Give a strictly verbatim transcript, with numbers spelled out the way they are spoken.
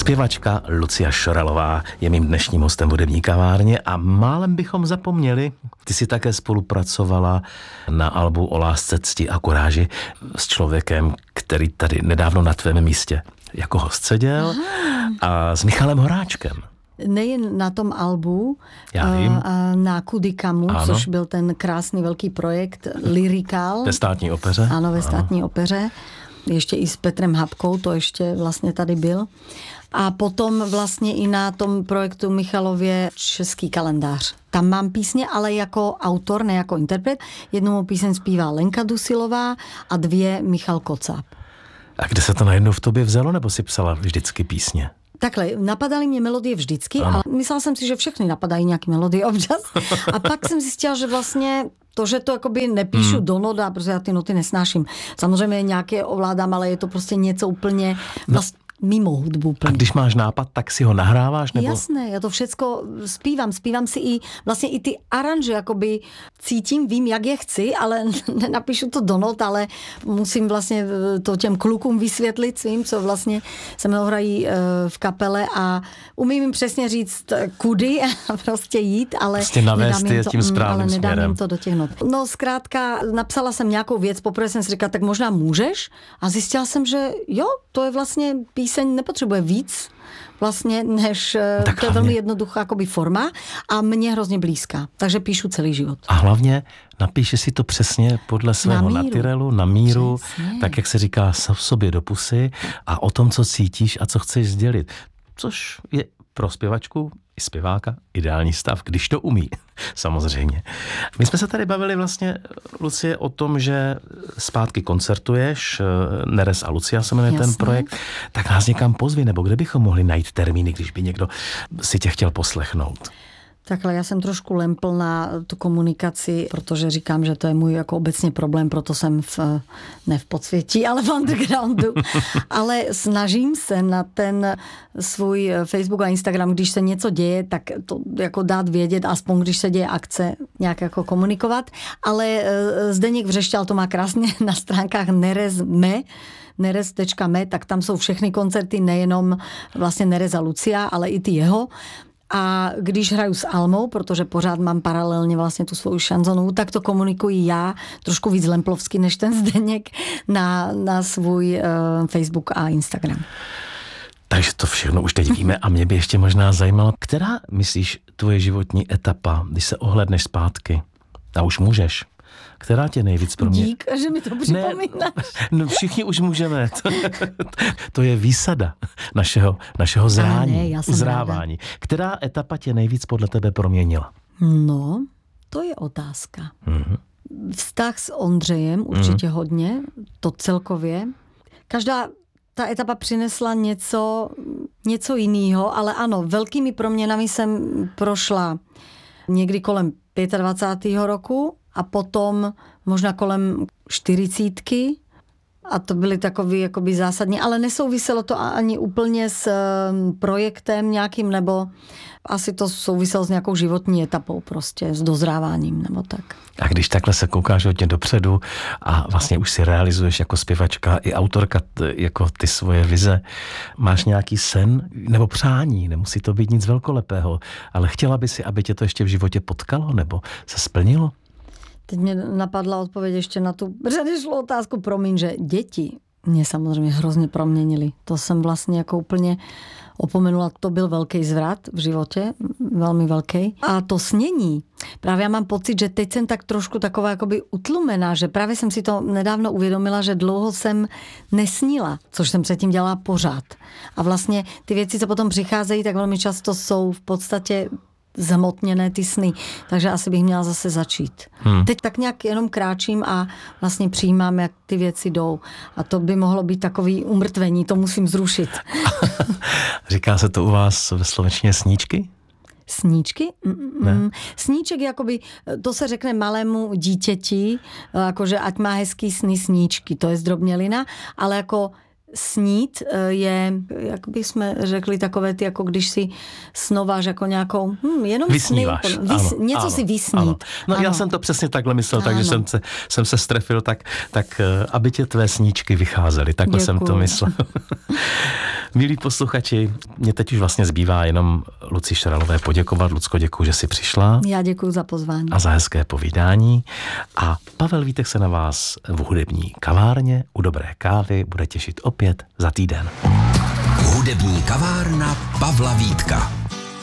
Zpěvačka Lucia Šoralová je mým dnešním hostem v hudební kavárně a málem bychom zapomněli, ty si také spolupracovala na albu O lásce, cti a kuráži s člověkem, který tady nedávno na tvém místě jako host seděl, a s Michalem Horáčkem. Nejen na tom albu, Já vím. A na Kudikamu, ano. Což byl ten krásný velký projekt Lyrikál. Ve státní opeře. Ano, ve státní ano. opeře. Ještě i s Petrem Habkou, to ještě vlastně tady byl. A potom vlastně i na tom projektu Michalově Český kalendář. Tam mám písně, ale jako autor, ne jako interpret. Jednou píseň zpívá Lenka Dusilová a dvě Michal Kocáb. A kde se to najednou v tobě vzalo, nebo si psala vždycky písně? Takhle, napadaly mě melodie vždycky, ano. Ale myslela jsem si, že všechny napadají nějaké melodie občas. A pak jsem zjistila, že vlastně to, že to jakoby nepíšu hmm. do not, protože já ty noty nesnáším. Samozřejmě nějaké ovládám, ale je to prostě něco úplně vlast... no. mimo hudbu. Plně. A když máš nápad, tak si ho nahráváš? Nebo? Jasné, já to všecko zpívám. Zpívám si i vlastně i ty aranže, jakoby cítím, vím, jak je chci, ale nenapíšu to do not, ale musím vlastně to těm klukům vysvětlit svým, co vlastně se mnou hrají v kapele a umím jim přesně říct kudy a prostě jít, ale prostě navést je tím správným ale nedám směrem. Jim to do těch not. No zkrátka, napsala jsem nějakou věc, poprvé jsem si říkala, tak možná můžeš a zjistila jsem, že jo, to je vlastně píseň nepotřebuje víc, vlastně, než tak to je velmi jednoduchá jakoby forma a mně hrozně blízká. Takže píšu celý život. A hlavně napíše si to přesně podle svého na natyrelu, na míru, přesně. Tak jak se říká, v sobě do pusy a o tom, co cítíš a co chceš sdělit. Což je pro zpěvačku i zpěváka ideální stav, když to umí, samozřejmě. My jsme se tady bavili vlastně, Lucie, o tom, že zpátky koncertuješ, Neres a Lucia se jmenuje ten projekt, tak nás někam pozvi, nebo kde bychom mohli najít termíny, když by někdo si tě chtěl poslechnout? Takhle, já jsem trošku lempl na tu komunikaci, protože říkám, že to je můj jako obecně problém, proto jsem v, ne v podsvětí, ale v undergroundu. Ale snažím se na ten svůj Facebook a Instagram, když se něco děje, tak to jako dát vědět, aspoň když se děje akce, nějak jako komunikovat. Ale Zdeněk Vřešťal to má krásně na stránkách Nerez.me, Nerez tečka me, tak tam jsou všechny koncerty, nejenom vlastně Nerez a Lucia, ale i ty jeho. A když hraju s Almou, protože pořád mám paralelně vlastně tu svou šanzonovou, tak to komunikuji já trošku víc lemplovsky než ten Zdeněk na, na svůj uh, Facebook a Instagram. Takže to všechno už teď víme a mě by ještě možná zajímalo, která, myslíš, tvoje životní etapa, když se ohledneš zpátky, a už můžeš, která tě nejvíc pro mě... Dík, že mi to připomínáš. Ne, no všichni už můžeme. To, to je výsada našeho, našeho zrání, ne, uzrávání. Ráda. Která etapa tě nejvíc podle tebe proměnila? No, to je otázka. Mm-hmm. Vztah s Ondřejem určitě mm-hmm. hodně, to celkově. Každá ta etapa přinesla něco, něco jiného, ale ano, velkými proměnami jsem prošla někdy kolem dvacátého pátého roku a potom možná kolem čtyřicítky a to byly takový jakoby zásadní, ale nesouviselo to ani úplně s projektem nějakým, nebo asi to souviselo s nějakou životní etapou prostě, s dozráváním, nebo tak. A když takhle se koukáš hodně dopředu a vlastně už si realizuješ jako zpěvačka i autorka jako ty svoje vize, máš nějaký sen nebo přání, nemusí to být nic velkolepého, ale chtěla by si, aby tě to ještě v životě potkalo nebo se splnilo? Teď mě napadla odpověď ještě na tu předešlou otázku, promiň, že děti mě samozřejmě hrozně proměnili. To jsem vlastně jako úplně opomenula, to byl velký zvrat v životě, velmi velký. A to snění, právě já mám pocit, že teď jsem tak trošku taková jakoby utlumená, že právě jsem si to nedávno uvědomila, že dlouho jsem nesnila, což jsem předtím dělala pořád. A vlastně ty věci, co potom přicházejí, tak velmi často jsou v podstatě zhmotněné ty sny. Takže asi bych měla zase začít. Hmm. Teď tak nějak jenom kráčím a vlastně přijímám, jak ty věci jdou. A to by mohlo být takový umrtvení, to musím zrušit. Říká se to u vás ve slovenštině sníčky? Sníčky? Mm, sníček, jakoby, to se řekne malému dítěti, jakože ať má hezký sny sníčky, to je zdrobnělina, ale jako snít je, jak bychom řekli, takové ty, jako když si snováš jako nějakou, hm, jenom vysníváš, sny, vys, ano, něco ano, si vysnít. Ano. No ano. Já jsem to přesně takhle myslel, ano. takže jsem se, jsem se strefil tak, tak, aby tě tvé sníčky vycházely. Takhle Děkuju. Jsem to myslel. Milí posluchači, mě teď už vlastně zbývá jenom Luci Šeralové poděkovat. Lucko, děkuji, že jsi přišla. Já děkuji za pozvání. A za hezké povídání. A Pavel Vítek se na vás v hudební kavárně u dobré kávy bude těšit opět za týden. Hudební kavárna Pavla Vítka.